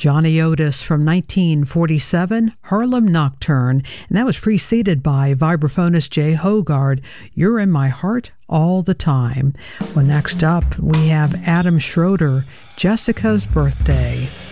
Johnny Otis from 1947, Harlem Nocturne, and that was preceded by vibraphonist Jay Hogarth, You're in My Heart All the Time. Well, next up, we have Adam Schroeder, Jessica's Birthday.